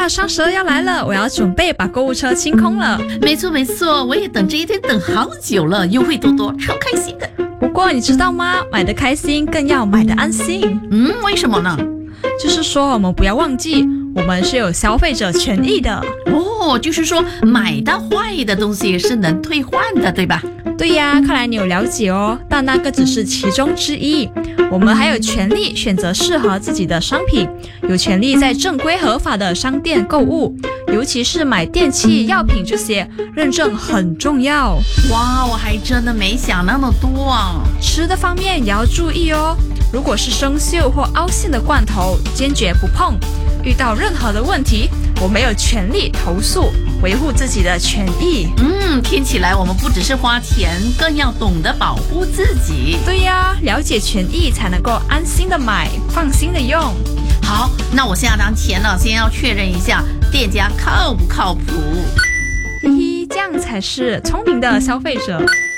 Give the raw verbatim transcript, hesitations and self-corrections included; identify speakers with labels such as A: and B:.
A: 呀，双十二要来了，我要准备把购物车清空了。
B: 没错没错，我也等这一天等好久了，优惠多多，超开心的。
A: 不过你知道吗？买得开心更要买得安心。
B: 嗯，为什么呢？
A: 就是说我们不要忘记，我们是有消费者权益的。
B: 哦，就是说买到坏的东西是能退换的，对吧？
A: 对呀，看来你有了解哦，但那个只是其中之一。我们还有权利选择适合自己的商品，有权利在正规合法的商店购物，尤其是买电器、药品这些，认证很重要。
B: 哇，我还真的没想那么多啊！
A: 吃的方面也要注意哦，如果是生锈或凹陷的罐头，坚决不碰。遇到任何的问题，我们有权利投诉，维护自己的权益。
B: 嗯，听起来我们不只是花钱，更要懂得保护自己。
A: 对呀，了解权益才能够安心的买，放心的用。
B: 好，那我现在拿钱了，先要确认一下店家靠不靠谱。
A: 嘿嘿，这样才是聪明的消费者。